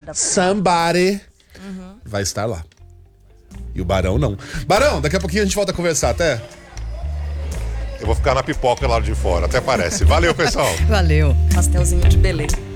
somebody vai estar lá. E o Barão não. Barão, daqui a pouquinho a gente volta a conversar, até. Eu vou ficar na pipoca lá de fora, até parece. Valeu, pessoal. Valeu. Pastelzinho de Belém.